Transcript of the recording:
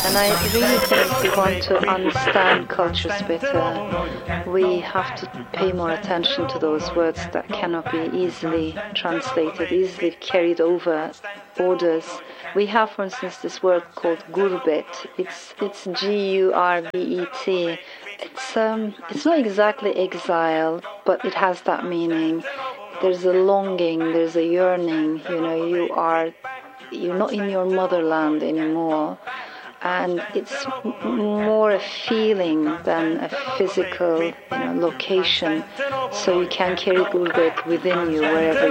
And I really think if we want to understand cultures better, we have to pay more attention to those words that cannot be easily translated, easily carried over borders. We have, for instance, this word called gurbet. It's Gurbet. It's not exactly exile, but it has that meaning. There's a longing, there's a yearning. You're not in your motherland anymore. And it's more a feeling than a physical location. So you can carry gurbet within you wherever